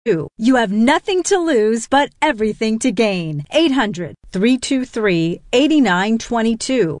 You have nothing to lose, but everything to gain. 800-323-8922.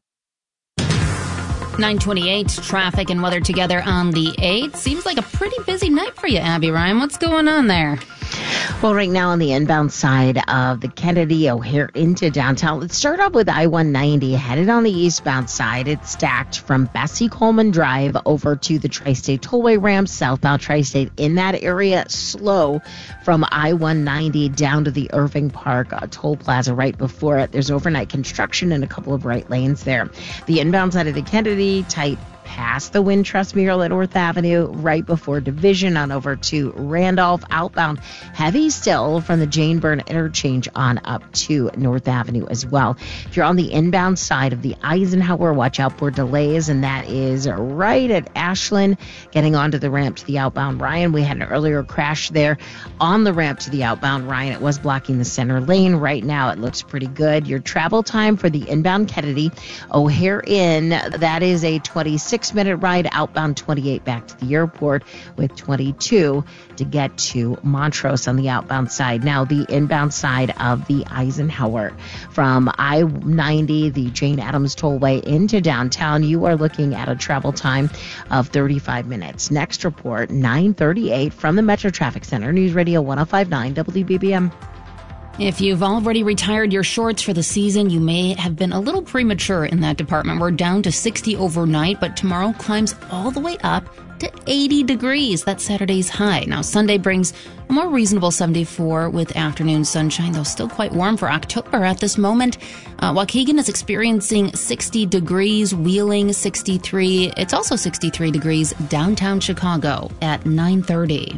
9:28, traffic and weather together on the 8th. Seems like a pretty busy night for you, Abby Ryan. What's going on there? Well, right now on the inbound side of the Kennedy O'Hare into downtown, let's start off with I-190. Headed on the eastbound side, it's stacked from Bessie Coleman Drive over to the Tri-State Tollway ramp, southbound Tri-State. In that area, slow from I-190 down to the Irving Park toll plaza right before it. There's overnight construction in a couple of right lanes there. The inbound side of the Kennedy, tight past the Wintrust mural at North Avenue, right before Division on over to Randolph. Outbound, heavy still from the Jane Byrne interchange on up to North Avenue as well. If you're on the inbound side of the Eisenhower, watch out for delays, and that is right at Ashland, getting onto the ramp to the outbound Ryan. We had an earlier crash there on the ramp to the outbound Ryan. It was blocking the center lane. Right now, it looks pretty good. Your travel time for the inbound Kennedy O'Hare in, that is a 26-minute ride, outbound 28 back to the airport, with 22 to get to Montrose on the outbound side. Now the inbound side of the Eisenhower from I-90, the Jane Addams Tollway into downtown, you are looking at a travel time of 35 minutes. Next report, 9:38 from the Metro Traffic Center, News Radio 105.9 WBBM. If you've already retired your shorts for the season, you may have been a little premature in that department. We're down to 60 overnight, but tomorrow climbs all the way up to 80 degrees. That's Saturday's high. Now, Sunday brings a more reasonable 74 with afternoon sunshine, though still quite warm for October at this moment. Waukegan is experiencing 60 degrees, Wheeling 63. It's also 63 degrees downtown Chicago at 9:30.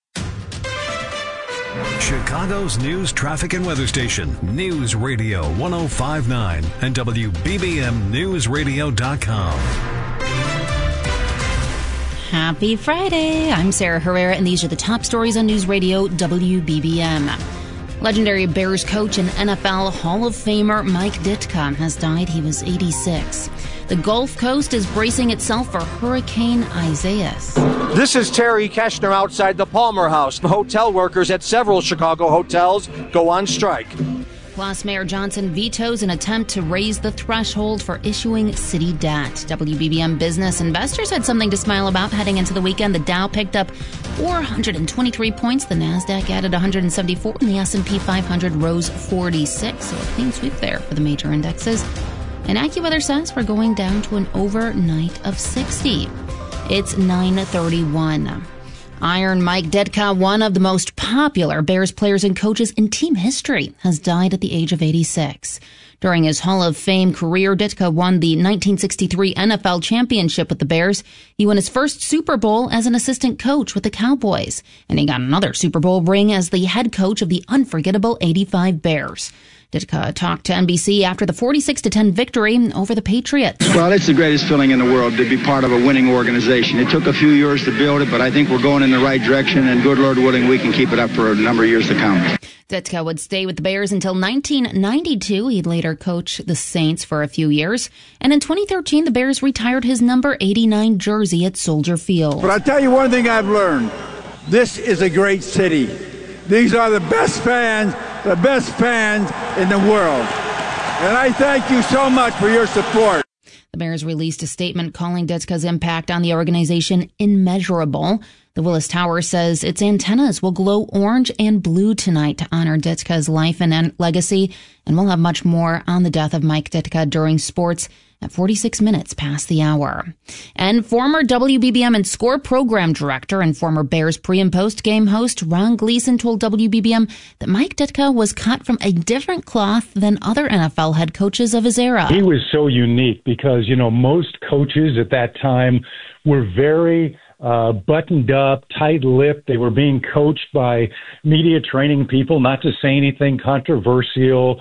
Chicago's news, traffic, and weather station, News Radio 105.9 and WBBMNewsRadio.com. Happy Friday. I'm Sarah Herrera, and these are the top stories on News Radio WBBM. Legendary Bears coach and NFL Hall of Famer Mike Ditka has died. He was 86. The Gulf Coast is bracing itself for Hurricane Isaias. This is Terry Keshner outside the Palmer House. The hotel workers at several Chicago hotels go on strike. Plus, Mayor Johnson vetoes an attempt to raise the threshold for issuing city debt. WBBM Business investors had something to smile about heading into the weekend. The Dow picked up 423 points. The Nasdaq added 174, and the S&P 500 rose 46. So a clean sweep there for the major indexes. And AccuWeather says we're going down to an overnight of 60. It's 9:31. Iron Mike Ditka, one of the most popular Bears players and coaches in team history, has died at the age of 86. During his Hall of Fame career, Ditka won the 1963 NFL championship with the Bears. He won his first Super Bowl as an assistant coach with the Cowboys. And he got another Super Bowl ring as the head coach of the unforgettable 85 Bears. Ditka talked to NBC after the 46-10 victory over the Patriots. Well, it's the greatest feeling in the world to be part of a winning organization. It took a few years to build it, but I think we're going in the right direction, and good Lord willing, we can keep it up for a number of years to come. Ditka would stay with the Bears until 1992. He'd later coach the Saints for a few years. And in 2013, the Bears retired his number 89 jersey at Soldier Field. But I'll tell you one thing I've learned. This is a great city. These are the best fans in the world. And I thank you so much for your support. The Bears released a statement calling Ditka's impact on the organization immeasurable. The Willis Tower says its antennas will glow orange and blue tonight to honor Ditka's life and legacy. And we'll have much more on the death of Mike Ditka during sports at 46 minutes past the hour. And former WBBM and Score program director and former Bears pre- and post-game host Ron Gleason told WBBM that Mike Ditka was cut from a different cloth than other NFL head coaches of his era. He was so unique because, most coaches at that time were very buttoned up, tight-lipped. They were being coached by media training people not to say anything controversial.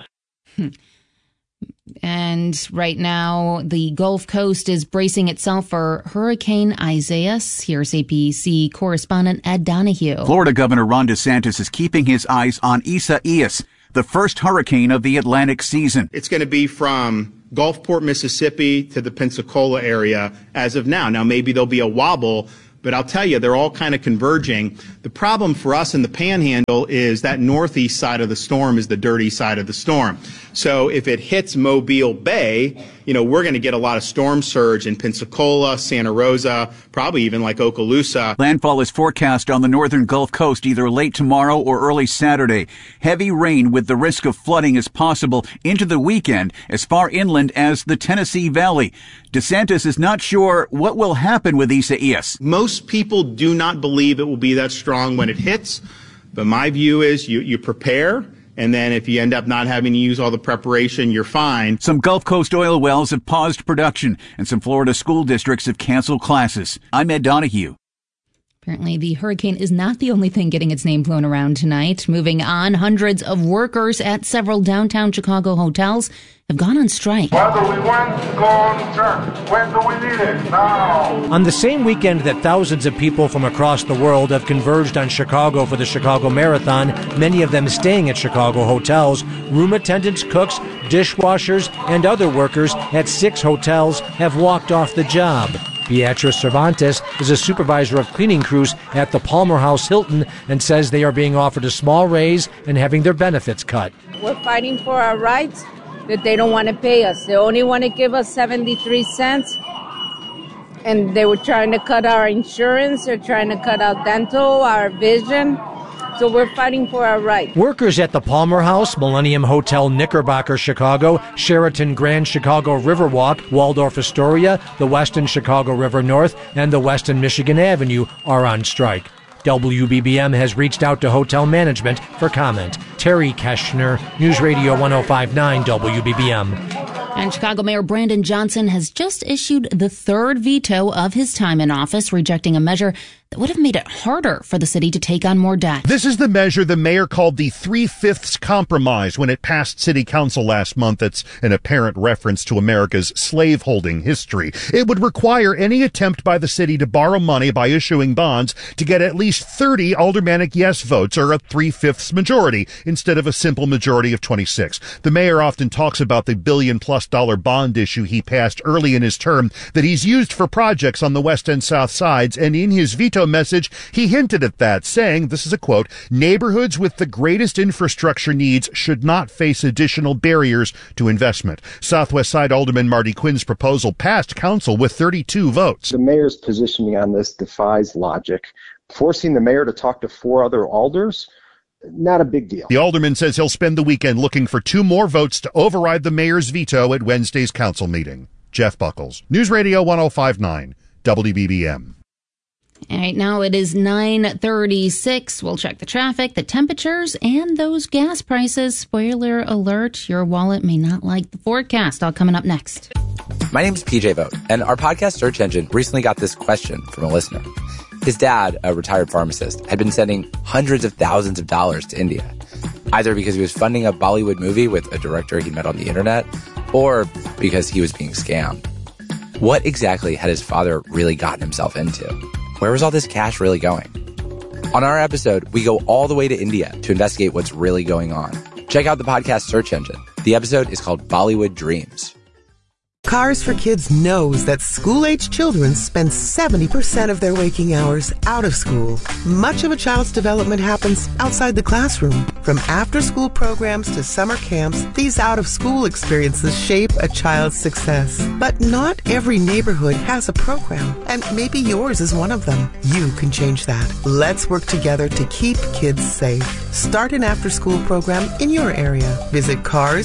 And right now, the Gulf Coast is bracing itself for Hurricane Isaias. Here's ABC correspondent Ed Donahue. Florida Governor Ron DeSantis is keeping his eyes on Isaias, the first hurricane of the Atlantic season. It's going to be from Gulfport, Mississippi to the Pensacola area as of now. Now, maybe there'll be a wobble, But I'll tell you, they're all kind of converging. The problem for us in the Panhandle is that northeast side of the storm is the dirty side of the storm. So if it hits Mobile Bay, we're going to get a lot of storm surge in Pensacola, Santa Rosa, probably even like Okaloosa. Landfall is forecast on the northern Gulf Coast either late tomorrow or early Saturday. Heavy rain with the risk of flooding is possible into the weekend as far inland as the Tennessee Valley. DeSantis is not sure what will happen with Isaias. Most people do not believe it will be that strong when it hits, but my view is you prepare. And then if you end up not having to use all the preparation, you're fine. Some Gulf Coast oil wells have paused production, and some Florida school districts have canceled classes. I'm Ed Donahue. Apparently, the hurricane is not the only thing getting its name blown around tonight. Moving on, hundreds of workers at several downtown Chicago hotels have gone on strike. When do we want to go on strike? When do we need it? Now! On the same weekend that thousands of people from across the world have converged on Chicago for the Chicago Marathon, many of them staying at Chicago hotels, room attendants, cooks, dishwashers, and other workers at 6 hotels have walked off the job. Beatrice Cervantes is a supervisor of cleaning crews at the Palmer House Hilton and says they are being offered a small raise and having their benefits cut. We're fighting for our rights that they don't want to pay us. They only want to give us 73 cents. And they were trying to cut our insurance. They're trying to cut out dental, our vision. So we're fighting for our rights. Workers at the Palmer House, Millennium Hotel Knickerbocker, Chicago, Sheraton Grand Chicago Riverwalk, Waldorf Astoria, the Westin Chicago River North, and the Westin Michigan Avenue are on strike. WBBM has reached out to hotel management for comment. Terry Keschner, News Radio 105.9 WBBM. And Chicago Mayor Brandon Johnson has just issued the third veto of his time in office, rejecting a measure that would have made it harder for the city to take on more debt. This is the measure the mayor called the 3/5 compromise when it passed city council last month. It's an apparent reference to America's slaveholding history. It would require any attempt by the city to borrow money by issuing bonds to get at least 30 aldermanic yes votes, or a 3/5 majority, instead of a simple majority of 26. The mayor often talks about the $1 billion+ bond issue he passed early in his term that he's used for projects on the west and south sides, and in his veto message, he hinted at that, saying, this is a quote, "Neighborhoods with the greatest infrastructure needs should not face additional barriers to investment." Southwest Side Alderman Marty Quinn's proposal passed council with 32 votes. The mayor's positioning on this defies logic. Forcing the mayor to talk to 4 other alders, not a big deal. The alderman says he'll spend the weekend looking for 2 more votes to override the mayor's veto at Wednesday's council meeting. Jeff Buckles, News Radio 105.9 WBBM. All right, now it is 9:36. We'll check the traffic, the temperatures, and those gas prices. Spoiler alert, your wallet may not like the forecast. All coming up next. My name is PJ Vogt, and our podcast search engine recently got this question from a listener. His dad, a retired pharmacist, had been sending hundreds of thousands of dollars to India, either because he was funding a Bollywood movie with a director he met on the internet, or because he was being scammed. What exactly had his father really gotten himself into? Where was all this cash really going? On our episode, we go all the way to India to investigate what's really going on. Check out the podcast search engine. The episode is called Bollywood Dreams. Cars for Kids knows that school-age children spend 70% of their waking hours out of school. Much of a child's development happens outside the classroom. From after-school programs to summer camps, these out-of-school experiences shape a child's success. But not every neighborhood has a program, and maybe yours is one of them. You can change that. Let's work together to keep kids safe. Start an after-school program in your area. Visit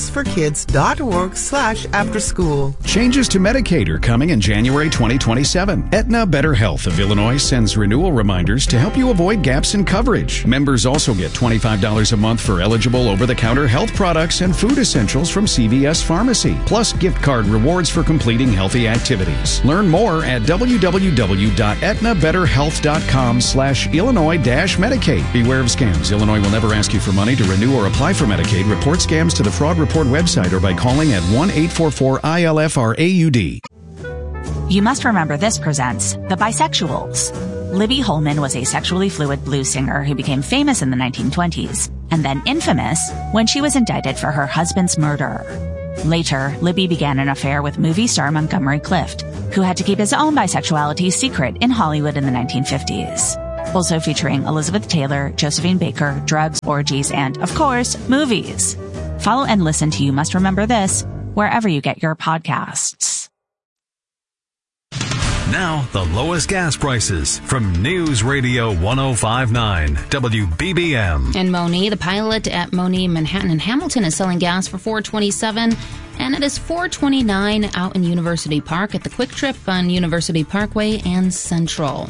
carsforkids.org/afterschool. Changes to Medicaid are coming in January 2027. Aetna Better Health of Illinois sends renewal reminders to help you avoid gaps in coverage. Members also get $25 a month for eligible over-the-counter health products and food essentials from CVS Pharmacy, plus gift card rewards for completing healthy activities. Learn more at www.aetnabetterhealth.com/Illinois-Medicaid. Beware of scams. Illinois will never ask you for money to renew or apply for Medicaid. Report scams to the Fraud Report website or by calling at 1-844-ILFRAUD. You Must Remember This presents The Bisexuals. Libby Holman was a sexually fluid blues singer who became famous in the 1920s, and then infamous when she was indicted for her husband's murder. Later, Libby began an affair with movie star Montgomery Clift, who had to keep his own bisexuality secret in Hollywood in the 1950s. Also featuring Elizabeth Taylor, Josephine Baker, drugs, orgies, and, of course, movies. Follow and listen to You Must Remember This wherever you get your podcasts. Now, the lowest gas prices from News Radio 105.9 WBBM. And Moni, the pilot at Moni Manhattan and Hamilton, is selling gas for $4.27, and it is $4.29 out in University Park at the Quick Trip on University Parkway and Central.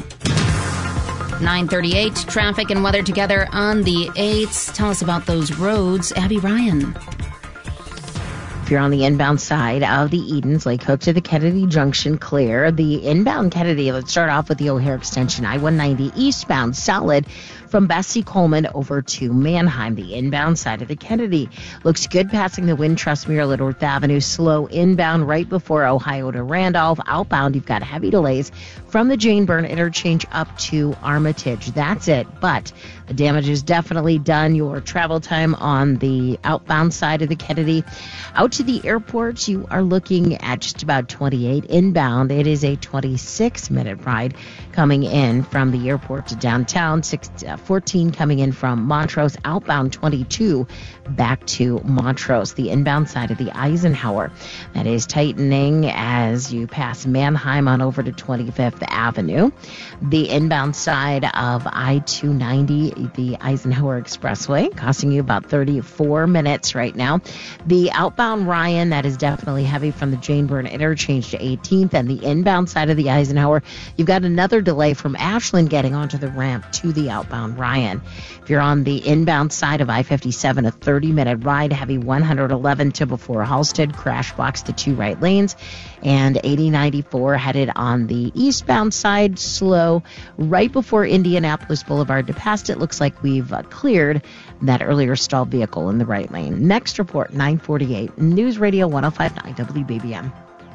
9:38, traffic and weather together on the 8th. Tell us about those roads. Abby Ryan. If you're on the inbound side of the Edens, Lake Hook to the Kennedy Junction, clear. The inbound Kennedy, let's start off with the O'Hare Extension. I-190 eastbound, solid from Bessie Coleman over to Manheim. The inbound side of the Kennedy looks good passing the Wintrust Mural at North Avenue. Slow inbound right before Ohio to Randolph. Outbound, you've got heavy delays from the Jane Byrne interchange up to Armitage. That's it, but the damage is definitely done. Your travel time on the outbound side of the Kennedy out to the airport, you are looking at just about 28. Inbound, it is a 26-minute ride coming in from the airport to downtown. 14 coming in from Montrose. Outbound 22 back to Montrose. The inbound side of the Eisenhower, that is tightening as you pass Manheim on over to 25th Avenue. The inbound side of I-290, the Eisenhower Expressway, costing you about 34 minutes right now. The outbound Ryan, that is definitely heavy from the Jane Byrne interchange to 18th, and the inbound side of the Eisenhower, you've got another delay from Ashland getting onto the ramp to the outbound Ryan. If you're on the inbound side of I-57, a 30-minute ride, heavy 111 to before Halstead, crash box to 2 right lanes, and 8094 headed on the eastbound side, slow right before Indianapolis Boulevard. To past it, looks like we've cleared that earlier stalled vehicle in the right lane. Next report, 9:48, News Radio 105.9 WBBM.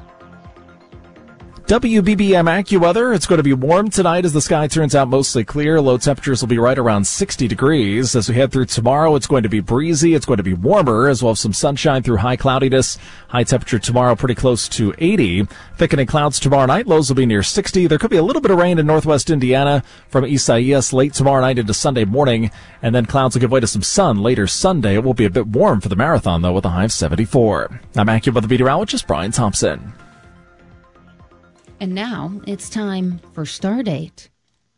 WBBM AccuWeather. It's going to be warm tonight as the sky turns out mostly clear. Low temperatures will be right around 60 degrees. As we head through tomorrow, it's going to be breezy. It's going to be warmer as well as some sunshine through high cloudiness. High temperature tomorrow pretty close to 80. Thickening clouds tomorrow night. Lows will be near 60. There could be a little bit of rain in northwest Indiana from Isaias late tomorrow night into Sunday morning. And then clouds will give way to some sun later Sunday. It will be a bit warm for the marathon, though, with a high of 74. I'm AccuWeather meteorologist Brian Thompson. And now it's time for Stardate.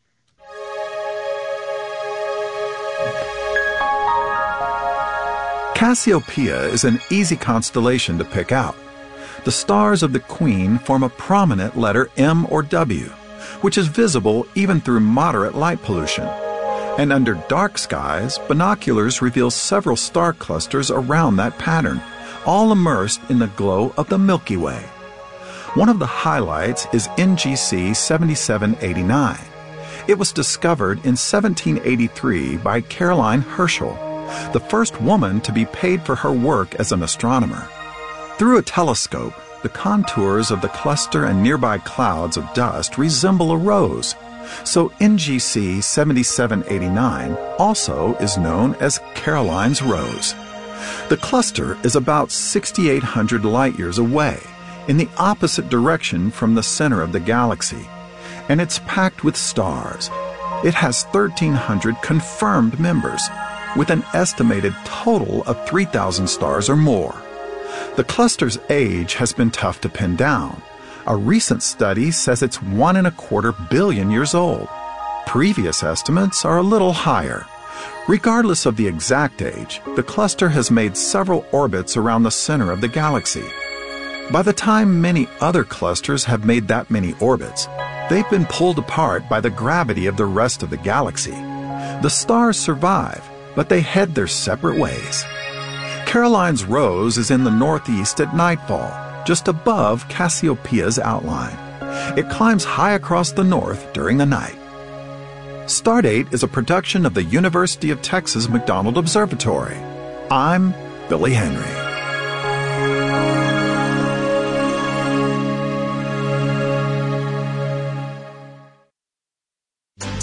Cassiopeia is an easy constellation to pick out. The stars of the Queen form a prominent letter M or W, which is visible even through moderate light pollution. And under dark skies, binoculars reveal several star clusters around that pattern, all immersed in the glow of the Milky Way. One of the highlights is NGC 7789. It was discovered in 1783 by Caroline Herschel, the first woman to be paid for her work as an astronomer. Through a telescope, the contours of the cluster and nearby clouds of dust resemble a rose, so NGC 7789 also is known as Caroline's Rose. The cluster is about 6,800 light-years away, in the opposite direction from the center of the galaxy, and it's packed with stars. It has 1,300 confirmed members, with an estimated total of 3,000 stars or more. The cluster's age has been tough to pin down. A recent study says it's 1.25 billion years old. Previous estimates are a little higher. Regardless of the exact age, the cluster has made several orbits around the center of the galaxy. By the time many other clusters have made that many orbits, they've been pulled apart by the gravity of the rest of the galaxy. The stars survive, but they head their separate ways. Caroline's Rose is in the northeast at nightfall, just above Cassiopeia's outline. It climbs high across the north during the night. Stardate is a production of the University of Texas McDonald Observatory. I'm Billy Henry.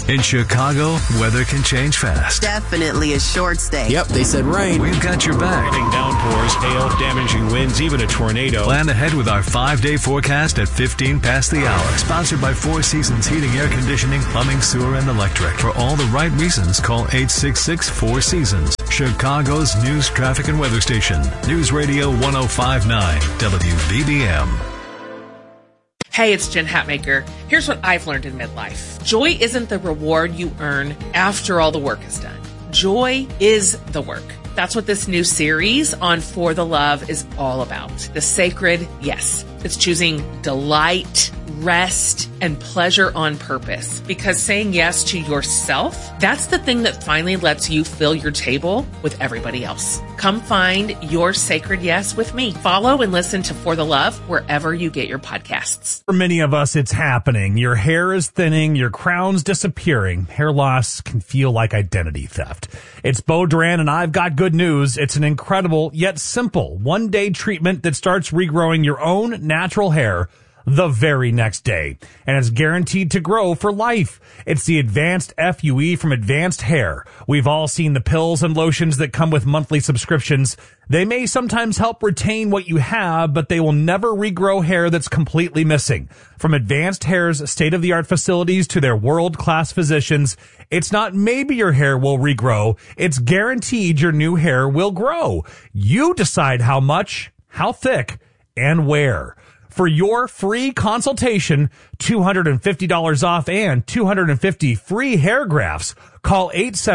In Chicago, weather can change fast. Definitely a short stay. Yep, they said rain. We've got your back. Downpours, hail, damaging winds, even a tornado. Plan ahead with our 5-day forecast at 15 past the hour. Sponsored by Four Seasons Heating, Air Conditioning, Plumbing, Sewer, and Electric. For all the right reasons, call 866-4Seasons. Chicago's news, traffic, and weather station. News Radio 105.9 WBBM. Hey, it's Jen Hatmaker. Here's what I've learned in midlife. Joy isn't the reward you earn after all the work is done. Joy is the work. That's what this new series on For the Love is all about. The sacred yes. It's choosing delight, rest, and pleasure on purpose. Because saying yes to yourself, that's the thing that finally lets you fill your table with everybody else. Come find your sacred yes with me. Follow and listen to For the Love wherever you get your podcasts. For many of us, it's happening. Your hair is thinning, your crown's disappearing. Hair loss can feel like identity theft. It's Bo Duran, and I've got good news. It's an incredible yet simple one-day treatment that starts regrowing your own natural hair the very next day, and it's guaranteed to grow for life. It's the Advanced FUE from Advanced Hair. We've all seen the pills and lotions that come with monthly subscriptions. They may sometimes help retain what you have, but they will never regrow hair that's completely missing. From Advanced Hair's state-of-the-art facilities to their world-class physicians, it's not maybe your hair will regrow, it's guaranteed your new hair will grow. You decide how much, how thick, and where. For your free consultation, $250 off and 250 free hair grafts, call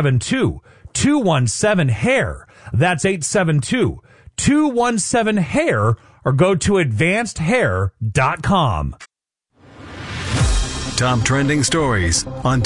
872-217-HAIR. That's 872-217-HAIR, or go to advancedhair.com. Top trending stories on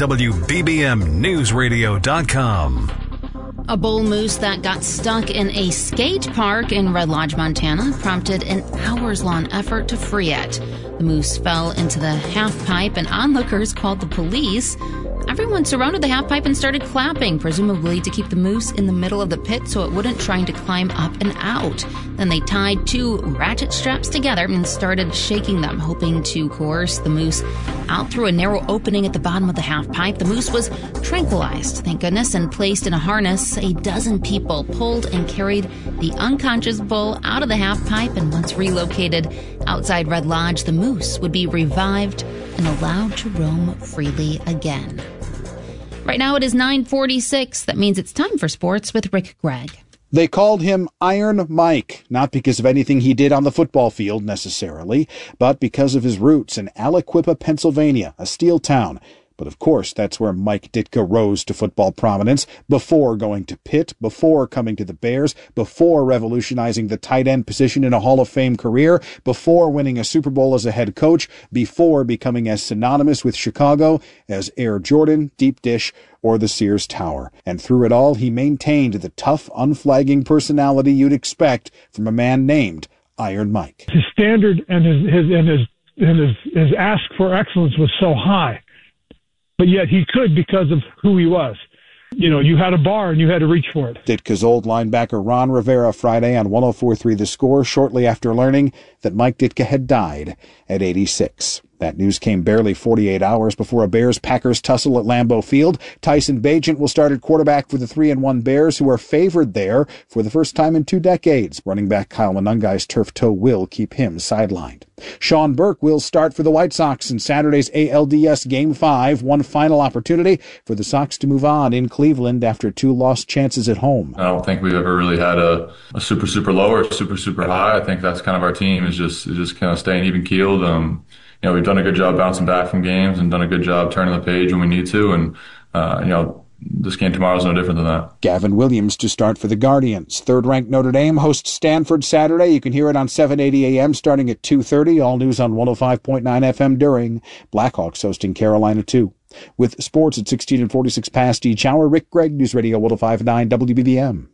WBBMNewsRadio.com. A bull moose that got stuck in a skate park in Red Lodge, Montana, prompted an hours-long effort to free it. The moose fell into the half-pipe, and onlookers called the police. Everyone surrounded the half-pipe and started clapping, presumably to keep the moose in the middle of the pit so it wouldn't try to climb up and out. Then they tied 2 ratchet straps together and started shaking them, hoping to coerce the moose out through a narrow opening at the bottom of the half-pipe. The moose was tranquilized, thank goodness, and placed in a harness. A dozen people pulled and carried the unconscious bull out of the half-pipe, and once relocated outside Red Lodge, the moose would be revived and allowed to roam freely again. Right now it is 9:46. That means it's time for sports with Rick Gregg. They called him Iron Mike, not because of anything he did on the football field necessarily, but because of his roots in Aliquippa, Pennsylvania, a steel town. But of course, that's where Mike Ditka rose to football prominence, before going to Pitt, before coming to the Bears, before revolutionizing the tight end position in a Hall of Fame career, before winning a Super Bowl as a head coach, before becoming as synonymous with Chicago as Air Jordan, Deep Dish, or the Sears Tower. And through it all, he maintained the tough, unflagging personality you'd expect from a man named Iron Mike. His standard and his ask for excellence was so high. But yet he could because of who he was. You know, you had a bar and you had to reach for it. Ditka's old linebacker Ron Rivera Friday on 104.3 The Score, shortly after learning that Mike Ditka had died at 86. That news came barely 48 hours before a Bears-Packers tussle at Lambeau Field. Tyson Bagent will start at quarterback for the 3-1 Bears, who are favored there for the first time in 2 decades. Running back Kyle Monungai's turf toe will keep him sidelined. Sean Burke will start for the White Sox in Saturday's ALDS Game 5, one final opportunity for the Sox to move on in Cleveland after 2 lost chances at home. I don't think we've ever really had a super, super low or super, super high. I think that's kind of our team, is just kind of staying even-keeled. You know, we've done a good job bouncing back from games and done a good job turning the page when we need to. And, you know, this game tomorrow is no different than that. Gavin Williams to start for the Guardians. Third-ranked Notre Dame hosts Stanford Saturday. You can hear it on 780 a.m. starting at 2:30. All news on 105.9 FM during. Blackhawks hosting Carolina 2. With sports at 16 and 46 past each hour, Rick Gregg, News Radio 105.9 WBBM.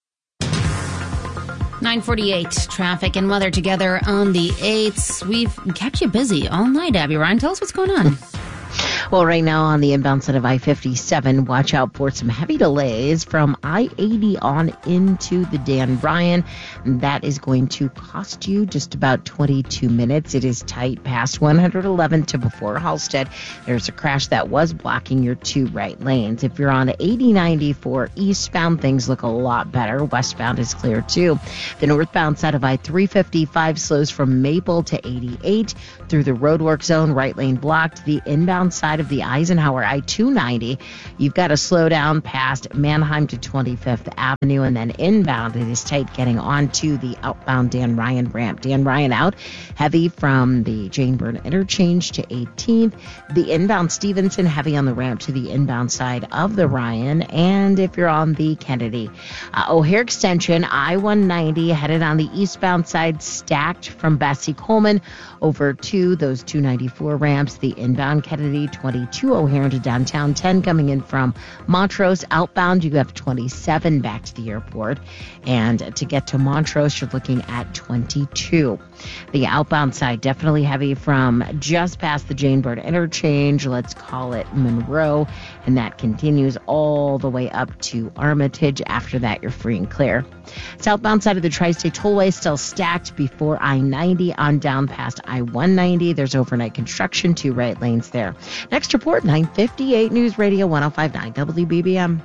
9:48, traffic and weather together on the 8th. We've kept you busy all night, Abby Ryan. Tell us what's going on. Well, right now on the inbound side of I-57, watch out for some heavy delays from I-80 on into the Dan Ryan. And that is going to cost you just about 22 minutes. It is tight past 111 to before Halstead. There's a crash that was blocking your two right lanes. If you're on 80-94 eastbound, things look a lot better. Westbound is clear too. The northbound side of I-355 slows from Maple to 88 through the roadwork zone, right lane blocked. The inbound side of the Eisenhower I-290, you've got to slow down past Manheim to 25th Avenue, and then inbound it is tight getting onto the outbound Dan Ryan ramp. Dan Ryan out heavy from the Jane Byrne interchange to 18th. The inbound Stevenson heavy on the ramp to the inbound side of the Ryan, and if you're on the Kennedy O'Hare extension, I-190 headed on the eastbound side, stacked from Bessie Coleman over to those 294 ramps. The inbound Kennedy 22 O'Hare into downtown, 10 coming in from Montrose. Outbound, you have 27 back to the airport. And to get to Montrose, you're looking at 22. The outbound side definitely heavy from just past the Jane Byrne interchange, let's call it Monroe, and that continues all the way up to Armitage. After that, you're free and clear. Southbound side of the Tri-State Tollway still stacked before I-90 on down past I-190. There's overnight construction, two right lanes there. Next report, 9:58 News Radio 105.9 WBBM.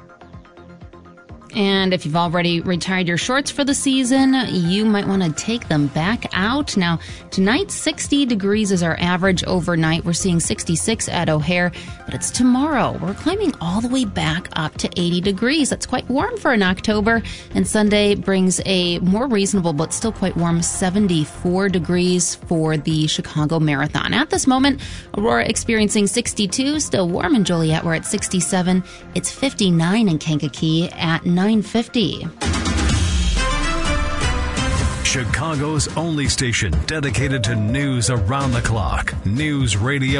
And if you've already retired your shorts for the season, you might want to take them back out. Now, tonight, 60 degrees is our average overnight. We're seeing 66 at O'Hare, but it's tomorrow. We're climbing all the way back up to 80 degrees. That's quite warm for an October. And Sunday brings a more reasonable, but still quite warm 74 degrees for the Chicago Marathon. At this moment, Aurora experiencing 62, still warm in Joliet. We're at 67. It's 59 in Kankakee at 9:50. Chicago's only station dedicated to news around the clock. News Radio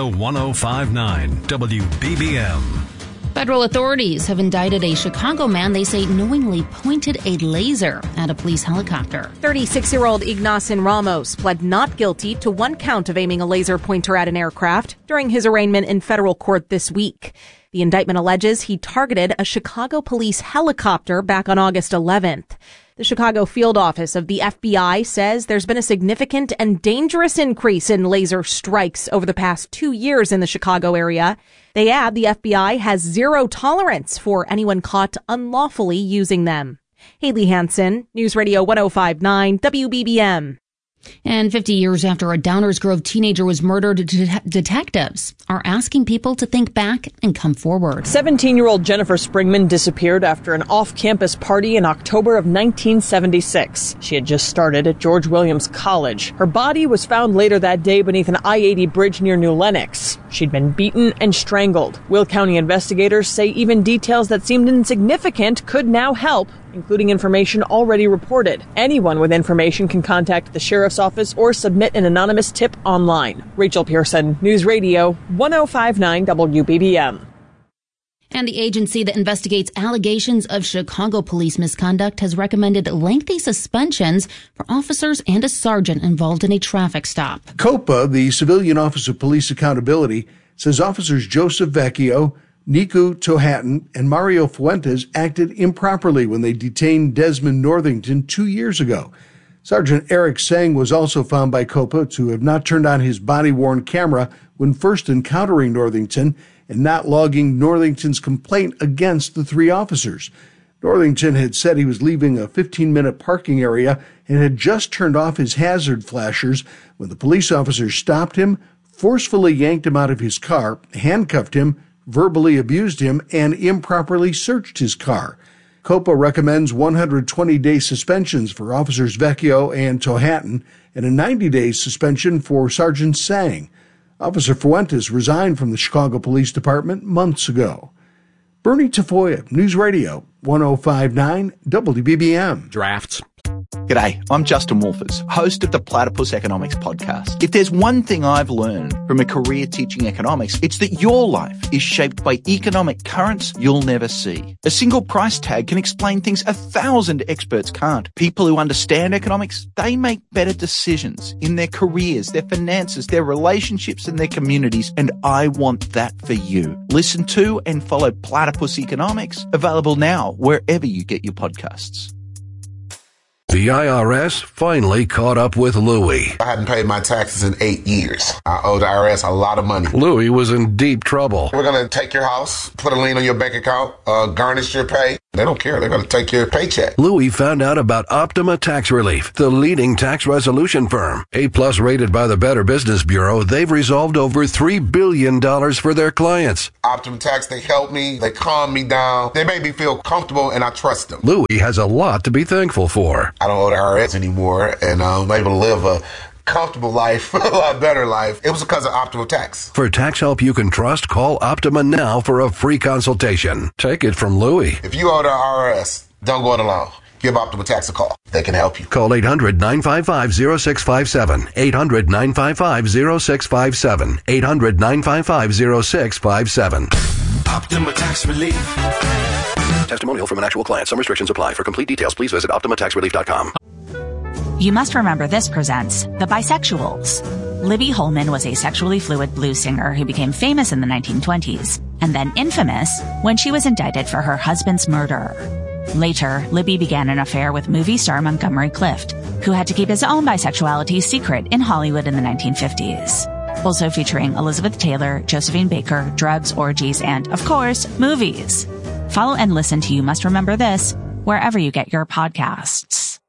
105.9 WBBM. Federal authorities have indicted a Chicago man they say knowingly pointed a laser at a police helicopter. 36-year-old Ignacio Ramos pled not guilty to one count of aiming a laser pointer at an aircraft during his arraignment in federal court this week. The indictment alleges he targeted a Chicago police helicopter back on August 11th. The Chicago field office of the FBI says there's been a significant and dangerous increase in laser strikes over the past 2 years in the Chicago area. They add the FBI has zero tolerance for anyone caught unlawfully using them. Haley Hansen, News Radio 105.9 WBBM. And 50 years after a Downers Grove teenager was murdered, detectives are asking people to think back and come forward. 17-year-old Jennifer Springman disappeared after an off-campus party in October of 1976. She had just started at George Williams College. Her body was found later that day beneath an I-80 bridge near New Lenox. She'd been beaten and strangled. Will County investigators say even details that seemed insignificant could now help, including information already reported. Anyone with information can contact the sheriff's office or submit an anonymous tip online. Rachel Pearson, News Radio 105.9 WBBM. And the agency that investigates allegations of Chicago police misconduct has recommended lengthy suspensions for officers and a sergeant involved in a traffic stop. COPA, the Civilian Office of Police Accountability, says officers Joseph Vecchio, Niku Tohattan, and Mario Fuentes acted improperly when they detained Desmond Northington 2 years ago. Sergeant Eric Sang was also found by COPA to have not turned on his body-worn camera when first encountering Northington and not logging Northington's complaint against the three officers. Northington had said he was leaving a 15-minute parking area and had just turned off his hazard flashers when the police officers stopped him, forcefully yanked him out of his car, handcuffed him, verbally abused him, and improperly searched his car. COPA recommends 120-day suspensions for Officers Vecchio and Tohattan and a 90-day suspension for Sergeant Sang. Officer Fuentes resigned from the Chicago Police Department months ago. Bernie Tafoya, News Radio 105.9 WBBM. Drafts. G'day, I'm Justin Wolfers, host of the Platypus Economics podcast. If there's one thing I've learned from a career teaching economics, it's that your life is shaped by economic currents you'll never see. A single price tag can explain things 1,000 experts can't. People who understand economics, they make better decisions in their careers, their finances, their relationships, and their communities, and I want that for you. Listen to and follow Platypus Economics, available now wherever you get your podcasts. The IRS finally caught up with Louie. I hadn't paid my taxes in 8 years. I owe the IRS a lot of money. Louie was in deep trouble. We're going to take your house, put a lien on your bank account, garnish your pay. They don't care. They're going to take your paycheck. Louie found out about Optima Tax Relief, the leading tax resolution firm. A-plus rated by the Better Business Bureau, they've resolved over $3 billion for their clients. Optima Tax, they help me. They calm me down. They make me feel comfortable, and I trust them. Louie has a lot to be thankful for. I don't owe the IRS anymore, and I'm able to live a comfortable life, a lot better life. It was because of Optima Tax. For tax help you can trust, call Optima now for a free consultation. Take it from Louie. If you owe the IRS, don't go it alone. Give Optima Tax a call. They can help you. Call 800-955-0657. 800-955-0657. 800-955-0657. Optima Tax Relief. Testimonial from an actual client. Some restrictions apply. For complete details, please visit OptimaTaxRelief.com. You Must Remember This presents The Bisexuals. Libby Holman was a sexually fluid blues singer who became famous in the 1920s, and then infamous when she was indicted for her husband's murder. Later, Libby began an affair with movie star Montgomery Clift, who had to keep his own bisexuality secret in Hollywood in the 1950s. Also featuring Elizabeth Taylor, Josephine Baker, drugs, orgies, and, of course, movies. Follow and listen to You Must Remember This wherever you get your podcasts.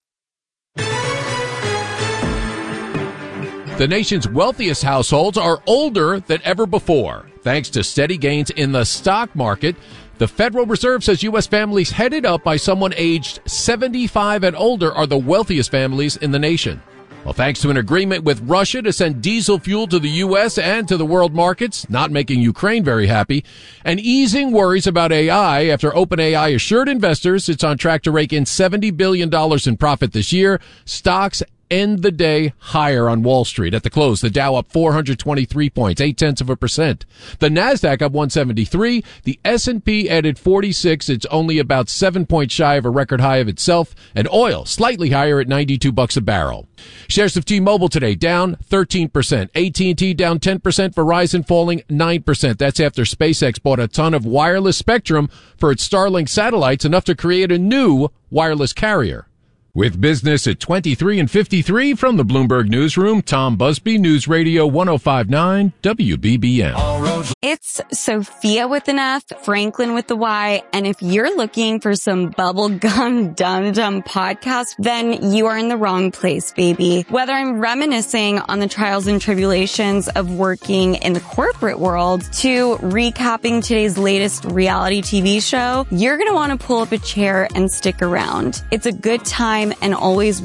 The nation's wealthiest households are older than ever before. Thanks to steady gains in the stock market, the Federal Reserve says U.S. families headed up by someone aged 75 and older are the wealthiest families in the nation. Well, thanks to an agreement with Russia to send diesel fuel to the U.S. and to the world markets, not making Ukraine very happy, and easing worries about AI after OpenAI assured investors it's on track to rake in $70 billion in profit this year, stocks end the day higher on Wall Street. At the close, the Dow up 423 points, 0.8%. The Nasdaq up 173. The S&P added 46. It's only about 7 points shy of a record high of itself. And oil slightly higher at $92 a barrel. Shares of T-Mobile today down 13%. AT&T down 10%. Verizon falling 9%. That's after SpaceX bought a ton of wireless spectrum for its Starlink satellites, enough to create a new wireless carrier. With business at 23 and 53 from the Bloomberg Newsroom, Tom Busby, News Radio 105.9 WBBM. It's Sophia with an F, Franklin with the Y, and if you're looking for some bubblegum dum-dum podcast, then you are in the wrong place, baby. Whether I'm reminiscing on the trials and tribulations of working in the corporate world to recapping today's latest reality TV show, you're going to want to pull up a chair and stick around. It's a good time and always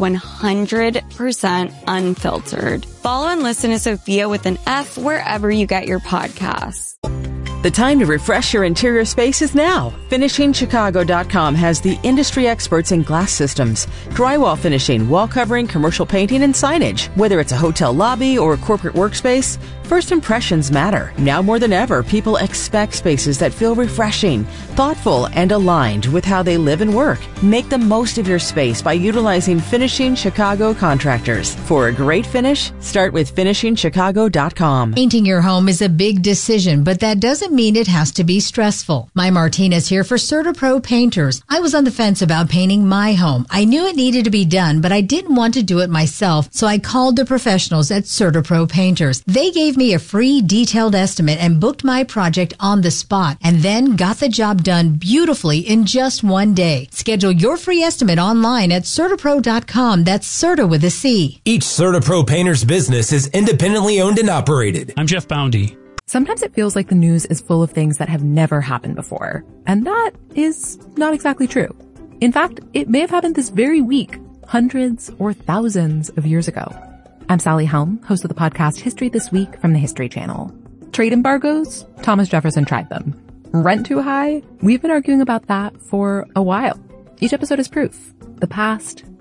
100% unfiltered. Follow and listen to Sophia with an F wherever you get your podcasts. The time to refresh your interior space is now. FinishingChicago.com has the industry experts in glass systems, drywall finishing, wall covering, commercial painting, and signage. Whether it's a hotel lobby or a corporate workspace, first impressions matter. Now more than ever, people expect spaces that feel refreshing, thoughtful, and aligned with how they live and work. Make the most of your space by utilizing Finishing Chicago contractors. For a great finish, start with FinishingChicago.com. Painting your home is a big decision, but that doesn't mean it has to be stressful. My Martinez here for CertaPro Painters. I was on the fence about painting my home. I knew it needed to be done, but I didn't want to do it myself, so I called the professionals at CertaPro Painters. They gave me a free detailed estimate and booked my project on the spot, and then got the job done beautifully in just one day. Schedule your free estimate online at CertaPro.com. That's Certa with a C. Each CertaPro Painters business is independently owned and operated. I'm Jeff Boundy. Sometimes it feels like the news is full of things that have never happened before. And that is not exactly true. In fact, it may have happened this very week, hundreds or thousands of years ago. I'm Sally Helm, host of the podcast History This Week from the History Channel. Trade embargoes? Thomas Jefferson tried them. Rent too high? We've been arguing about that for a while. Each episode is proof. The past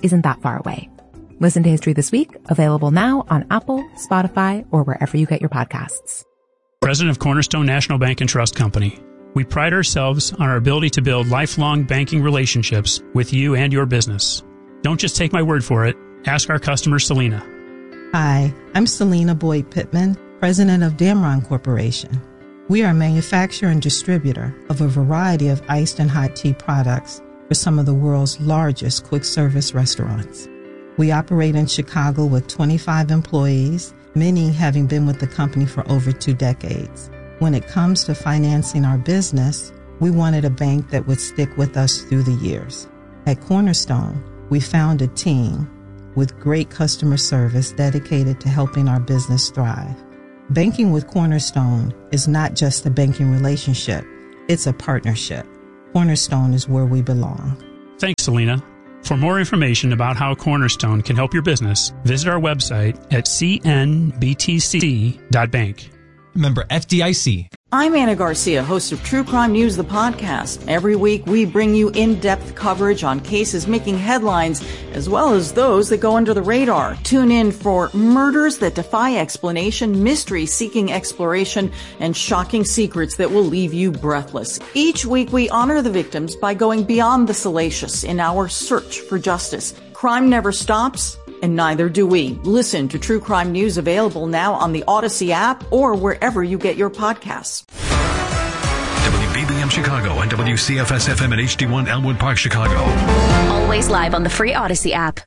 isn't that far away. Listen to History This Week, available now on Apple, Spotify, or wherever you get your podcasts. President of Cornerstone National Bank and Trust Company. We pride ourselves on our ability to build lifelong banking relationships with you and your business. Don't just take my word for it. Ask our customer, Selena. Hi, I'm Selena Boyd Pittman, President of Damron Corporation. We are a manufacturer and distributor of a variety of iced and hot tea products for some of the world's largest quick-service restaurants. We operate in Chicago with 25 employees, many having been with the company for over 2 decades. When it comes to financing our business, we wanted a bank that would stick with us through the years. At Cornerstone, we found a team with great customer service dedicated to helping our business thrive. Banking with Cornerstone is not just a banking relationship, it's a partnership. Cornerstone is where we belong. Thanks, Selena. For more information about how Cornerstone can help your business, visit our website at cnbtc.bank. Member FDIC. I'm Anna Garcia, host of True Crime News, the podcast. Every week, we bring you in-depth coverage on cases making headlines, as well as those that go under the radar. Tune in for murders that defy explanation, mystery seeking exploration, and shocking secrets that will leave you breathless. Each week, we honor the victims by going beyond the salacious in our search for justice. Crime never stops, and neither do we. Listen to True Crime News, available now on the Odyssey app or wherever you get your podcasts. WBBM Chicago and WCFS-FM at HD1 Elmwood Park, Chicago. Always live on the free Odyssey app.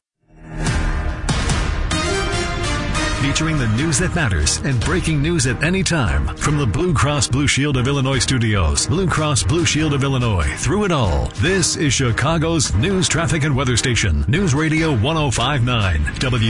Featuring the news that matters and breaking news at any time. From the Blue Cross Blue Shield of Illinois studios, Blue Cross Blue Shield of Illinois, through it all. This is Chicago's news, traffic, and weather station. News Radio 105.9,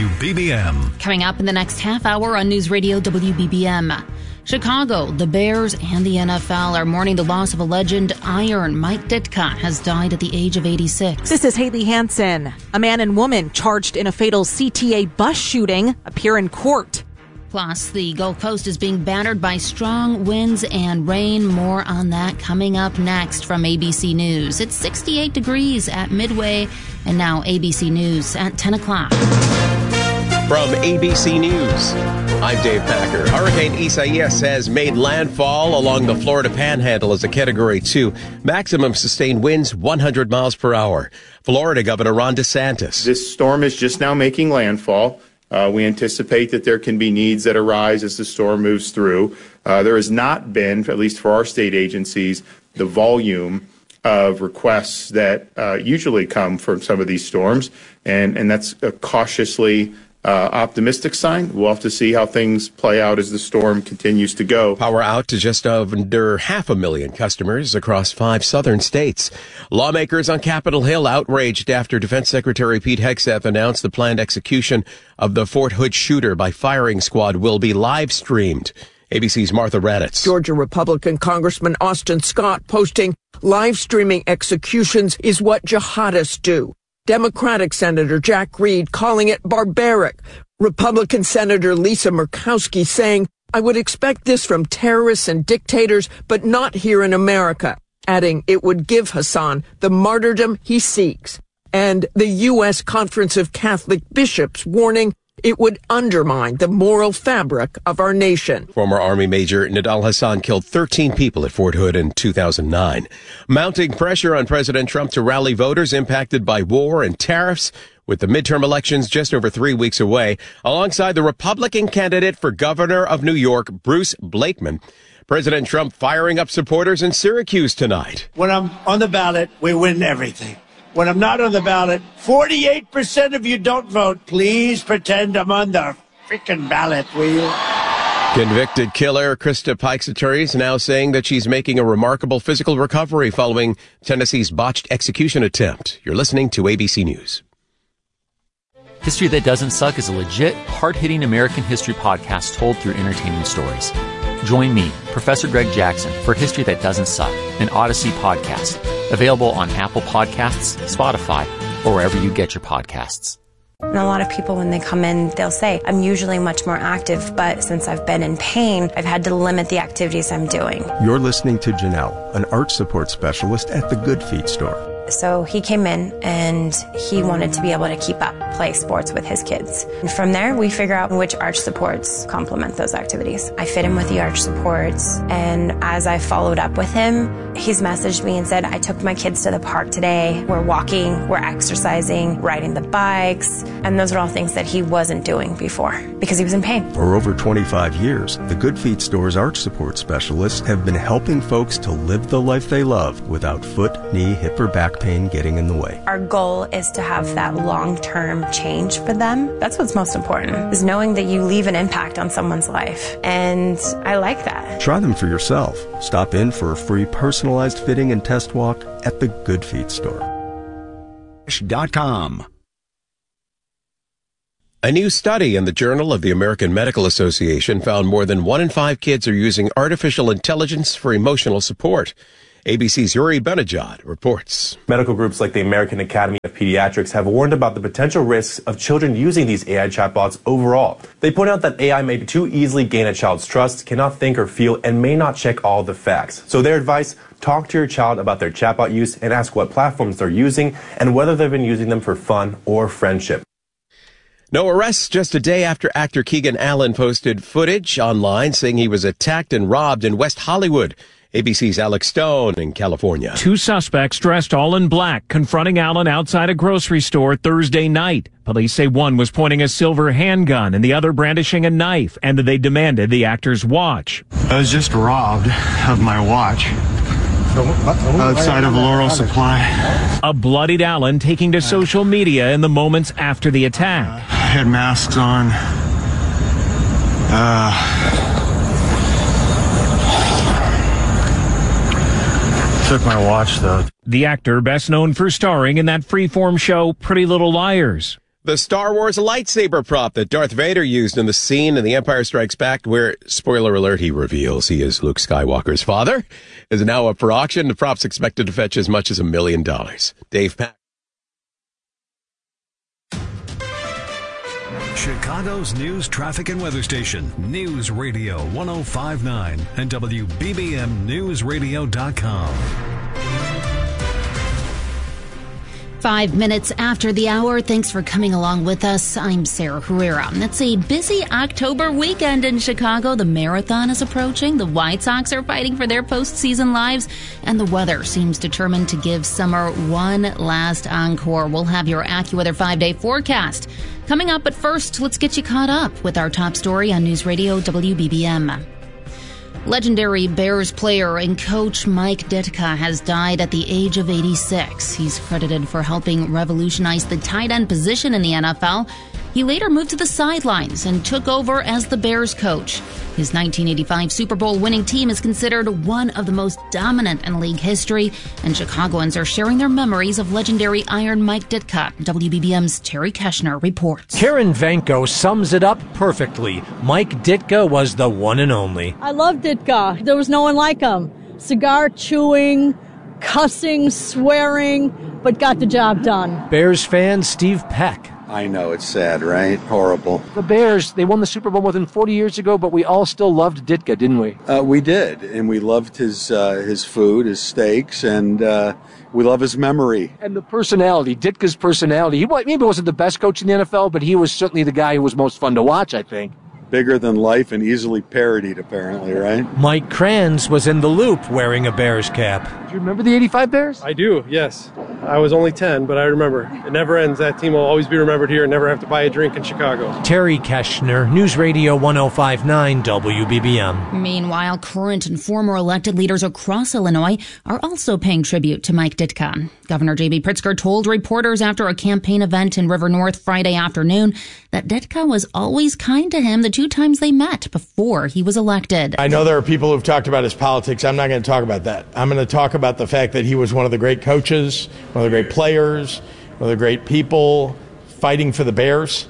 WBBM. Coming up in the next half hour on News Radio WBBM. Chicago, the Bears, and the NFL are mourning the loss of a legend. Iron Mike Ditka has died at the age of 86. This is Haley Hansen. A man and woman charged in a fatal CTA bus shooting appear in court. Plus, the Gulf Coast is being battered by strong winds and rain. More on that coming up next from ABC News. It's 68 degrees at Midway, and now ABC News at 10 o'clock. From ABC News, I'm Dave Packer. Hurricane Isaias has made landfall along the Florida Panhandle as a Category 2. Maximum sustained winds 100 miles per hour. Florida Governor Ron DeSantis. This storm is just now making landfall. We anticipate that there can be needs that arise as the storm moves through. There has not been, at least for our state agencies, the volume of requests that usually come from some of these storms, and that's a cautiously optimistic sign. We'll have to see how things play out as the storm continues to go. Power out to just under 500,000 customers across 5 southern states. Lawmakers on Capitol Hill outraged after Defense Secretary Pete Hegseth announced the planned execution of the Fort Hood shooter by firing squad will be live streamed. ABC's Martha Raddatz. Georgia Republican Congressman Austin Scott posting, live streaming executions is what jihadists do. Democratic Senator Jack Reed calling it barbaric. Republican Senator Lisa Murkowski saying, I would expect this from terrorists and dictators, but not here in America. Adding, it would give Hassan the martyrdom he seeks. And the U.S. Conference of Catholic Bishops warning it would undermine the moral fabric of our nation. Former Army Major Nidal Hassan killed 13 people at Fort Hood in 2009. Mounting pressure on President Trump to rally voters impacted by war and tariffs, with the midterm elections just over 3 weeks away, alongside the Republican candidate for governor of New York, Bruce Blakeman. President Trump firing up supporters in Syracuse tonight. When I'm on the ballot, we win everything. When I'm not on the ballot, 48% of you don't vote. Please pretend I'm on the freaking ballot, will you? Convicted killer Krista Pike's attorneys now saying that she's making a remarkable physical recovery following Tennessee's botched execution attempt. You're listening to ABC News. History That Doesn't Suck is a legit, hard-hitting American history podcast told through entertaining stories. Join me, Professor Greg Jackson, for History That Doesn't Suck, an Odyssey podcast. Available on Apple Podcasts, Spotify, or wherever you get your podcasts. And a lot of people, when they come in, they'll say, I'm usually much more active, but since I've been in pain, I've had to limit the activities I'm doing. You're listening to Janelle, an arch support specialist at the Good Feet store. So he came in and he wanted to be able to keep up play sports with his kids. And from there, we figure out which arch supports complement those activities. I fit him with the arch supports, and as I followed up with him, he's messaged me and said, I took my kids to the park today. We're walking, we're exercising, riding the bikes, and those are all things that he wasn't doing before because he was in pain. For over 25 years, the Good Feet Store's arch support specialists have been helping folks to live the life they love without foot, knee, hip, or back pain getting in the way. Our goal is to have that long-term change for them. That's what's most important, is knowing that you leave an impact on someone's life. And I like that. Try them for yourself. Stop in for a free personalized fitting and test walk at the Good Feet Store. .com. A new study in the Journal of the American Medical Association found more than 1 in 5 kids are using artificial intelligence for emotional support. ABC's Yuri Benajad reports. Medical groups like the American Academy of Pediatrics have warned about the potential risks of children using these AI chatbots overall. They point out that AI may too easily gain a child's trust, cannot think or feel, and may not check all the facts. So their advice, talk to your child about their chatbot use and ask what platforms they're using and whether they've been using them for fun or friendship. No arrests just a day after actor Keegan Allen posted footage online saying he was attacked and robbed in West Hollywood. ABC's Alex Stone in California. 2 suspects dressed all in black confronting Allen outside a grocery store Thursday night. Police say one was pointing a silver handgun and the other brandishing a knife, and they demanded the actor's watch. I was just robbed of my watch outside of Laurel Supply. A bloodied Allen taking to social media in the moments after the attack. I had masks on. Took my watch, though. The actor, best known for starring in that freeform show Pretty Little Liars. The Star Wars lightsaber prop that Darth Vader used in the scene in The Empire Strikes Back, where, spoiler alert, he reveals he is Luke Skywalker's father, is now up for auction. The prop's expected to fetch as much as $1 million. Dave Pack. Chicago's news, traffic, and weather station, News Radio 105.9 and WBBMNewsRadio.com. 5 minutes after the hour. Thanks for coming along with us. I'm Sarah Herrera. It's a busy October weekend in Chicago. The marathon is approaching. The White Sox are fighting for their postseason lives. And the weather seems determined to give summer one last encore. We'll have your AccuWeather 5-day forecast coming up. But first, let's get you caught up with our top story on News Radio WBBM. Legendary Bears player and coach Mike Ditka has died at the age of 86. He's credited for helping revolutionize the tight end position in the NFL. He later moved to the sidelines and took over as the Bears coach. His 1985 Super Bowl winning team is considered one of the most dominant in league history, and Chicagoans are sharing their memories of legendary Iron Mike Ditka. WBBM's Terry Keshner reports. Karen Vanko sums it up perfectly. Mike Ditka was the one and only. I love Ditka. There was no one like him. Cigar chewing, cussing, swearing, but got the job done. Bears fan Steve Peck. I know, it's sad, right? Horrible. The Bears, they won the Super Bowl more than 40 years ago, but we all still loved Ditka, didn't we? We did, and we loved his food, his steaks, and we love his memory. And the personality, Ditka's personality. He maybe wasn't the best coach in the NFL, but he was certainly the guy who was most fun to watch, I think. Bigger than life and easily parodied, apparently, right? Mike Kranz was in the loop wearing a Bears cap. Do you remember the 85 Bears? I do, yes. I was only 10, but I remember. It never ends. That team will always be remembered here and never have to buy a drink in Chicago. Terry Keshner, News Radio 105.9 WBBM. Meanwhile, current and former elected leaders across Illinois are also paying tribute to Mike Ditka. Governor J.B. Pritzker told reporters after a campaign event in River North Friday afternoon that Ditka was always kind to him the 2 times they met before he was elected. I know there are people who've talked about his politics. I'm not going to talk about that. I'm going to talk about the fact that he was one of the great coaches, one of the great players, one of the great people fighting for the Bears,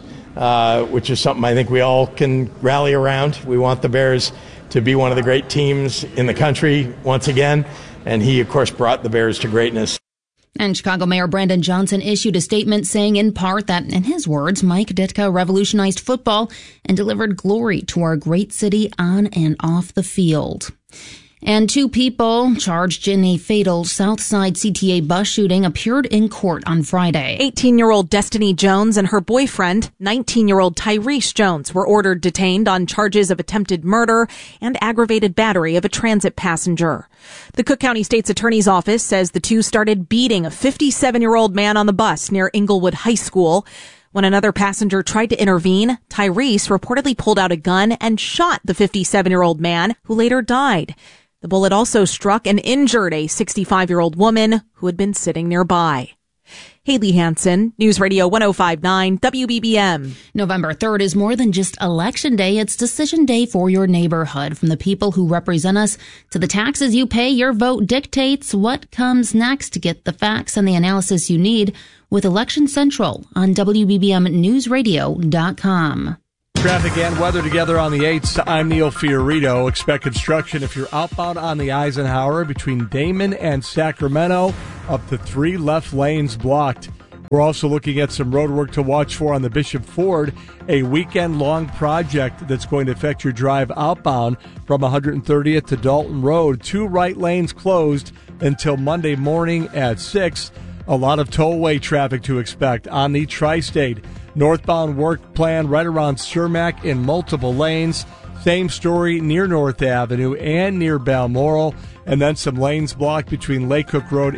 which is something I think we all can rally around. We want the Bears to be one of the great teams in the country once again, and he, of course, brought the Bears to greatness. And Chicago Mayor Brandon Johnson issued a statement saying in part that, in his words, Mike Ditka revolutionized football and delivered glory to our great city on and off the field. And 2 people charged in a fatal Southside CTA bus shooting appeared in court on Friday. 18-year-old Destiny Jones and her boyfriend, 19-year-old Tyrese Jones, were ordered detained on charges of attempted murder and aggravated battery of a transit passenger. The Cook County State's Attorney's Office says the two started beating a 57-year-old man on the bus near Inglewood High School. When another passenger tried to intervene, Tyrese reportedly pulled out a gun and shot the 57-year-old man, who later died. The bullet also struck and injured a 65-year-old woman who had been sitting nearby. Haley Hansen, News Radio 105.9 WBBM. November 3rd is more than just Election Day. It's Decision Day for your neighborhood. From the people who represent us to the taxes you pay, your vote dictates what comes next. To get the facts and the analysis you need with Election Central on WBBMNewsRadio.com. Traffic and weather together on the 8th. I'm Neil Fiorito. Expect construction if you're outbound on the Eisenhower between Damon and Sacramento. Up to 3 left lanes blocked. We're also looking at some road work to watch for on the Bishop Ford, a weekend-long project that's going to affect your drive outbound from 130th to Dalton Road. 2 right lanes closed until Monday morning at 6. A lot of tollway traffic to expect on the Tri-State. Northbound work plan right around Cermak in multiple lanes. Same story near North Avenue and near Balmoral. And then some lanes blocked between Lake Cook Road